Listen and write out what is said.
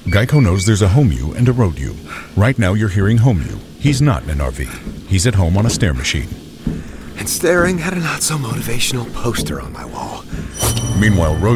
Geico knows there's a home you and a road you. Right now you're hearing home you. He's not in an RV. He's at home on a stair machine. And staring at a not-so-motivational poster on my wall. Meanwhile, road